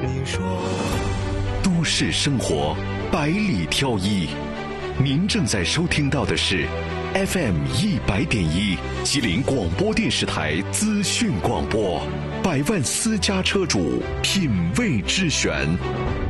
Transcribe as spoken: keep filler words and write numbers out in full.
你说， 都市生活百里挑一，您正在收听到的是 F M 一百点一吉林广播电视台资讯广播，百万私家车主品味之选。